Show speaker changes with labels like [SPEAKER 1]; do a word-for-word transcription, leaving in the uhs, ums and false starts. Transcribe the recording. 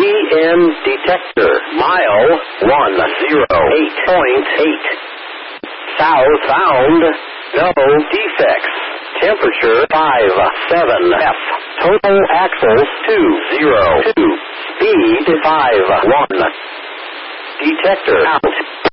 [SPEAKER 1] N detector. Mile one oh eight point eight. South found. No defects. Temperature five seven F. Total axles two oh two. Speed five one. Detector out.